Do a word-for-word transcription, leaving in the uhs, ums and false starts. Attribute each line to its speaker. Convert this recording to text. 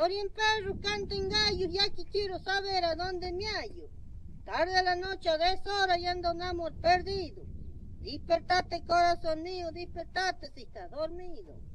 Speaker 1: Oyen perros, canten gallos, y aquí quiero saber a dónde me hallo. Tarde a la noche a deshora y ando un amor perdido. Despertate, corazón mío, despertate si estás dormido.